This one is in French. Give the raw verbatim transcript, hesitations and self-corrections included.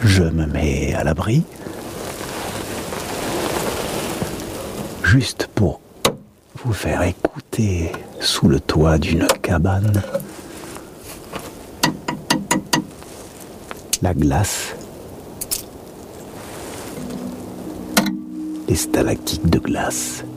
je me mets à l'abri, juste pour vous faire écouter sous le toit d'une cabane la glace, les stalactites de glace.